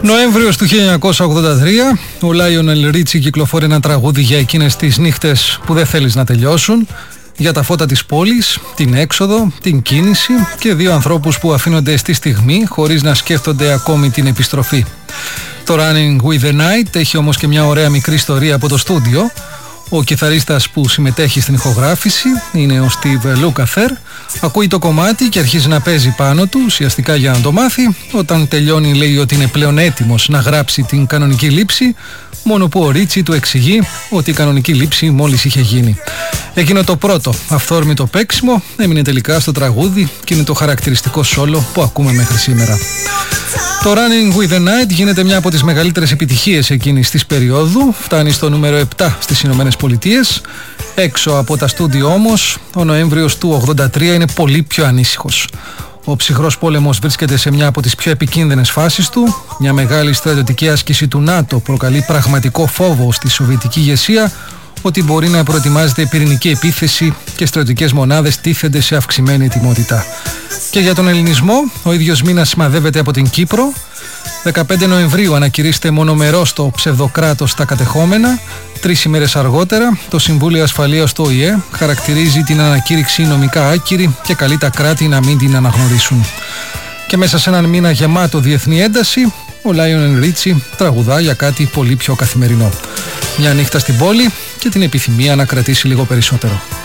Νοέμβριος του 1983, ο Λάιονελ Ρίτσι κυκλοφορεί ένα τραγούδι για εκείνες τις νύχτες που δεν θέλεις να τελειώσουν, για τα φώτα της πόλης, την έξοδο, την κίνηση και δύο ανθρώπους που αφήνονται στη στιγμή χωρίς να σκέφτονται ακόμη την επιστροφή. Το Running with the Night έχει όμως και μια ωραία μικρή ιστορία από το στούντιο. Ο κιθαρίστας που συμμετέχει στην ηχογράφηση είναι ο Steve Lukather. Ακούει το κομμάτι και αρχίζει να παίζει πάνω του, ουσιαστικά για να το μάθει. Όταν τελειώνει λέει ότι είναι πλέον έτοιμος να γράψει την κανονική λήψη, μόνο που ο Ρίτσι του εξηγεί ότι η κανονική λήψη μόλις είχε γίνει. Εκείνο το πρώτο αυθόρμητο παίξιμο έμεινε τελικά στο τραγούδι και είναι το χαρακτηριστικό σόλο που ακούμε μέχρι σήμερα. Το Running with the Night γίνεται μια από τις μεγαλύτερες επιτυχίες εκείνης της περίοδου, φτάνει στο νούμερο 7 στις Ηνωμένες Πολιτείες. Έξω από τα στούντιο όμως, ο Νοέμβριος του 83 είναι πολύ πιο ανήσυχος. Ο ψυχρός πόλεμος βρίσκεται σε μια από τις πιο επικίνδυνες φάσεις του. Μια μεγάλη στρατιωτική άσκηση του ΝΑΤΟ προκαλεί πραγματικό φόβο στη σοβιετική ηγεσία ότι μπορεί να προετοιμάζεται πυρηνική επίθεση και στρατιωτικές μονάδες τίθενται σε αυξημένη ετοιμότητα. Και για τον ελληνισμό, ο ίδιος μήνας σημαδεύεται από την Κύπρο. 15 Νοεμβρίου ανακηρύσσεται μονομερός το ψευδοκράτος στα κατεχόμενα. 3 ημέρες αργότερα, το Συμβούλιο Ασφαλείας του ΟΗΕ χαρακτηρίζει την ανακήρυξη νομικά άκυρη και καλεί τα κράτη να μην την αναγνωρίσουν. Και μέσα σε έναν μήνα γεμάτο διεθνή ένταση, ο Λάιονελ Ρίτσι τραγουδά για κάτι πολύ πιο καθημερινό. Μια νύχτα στην πόλη και την επιθυμία να κρατήσει λίγο περισσότερο.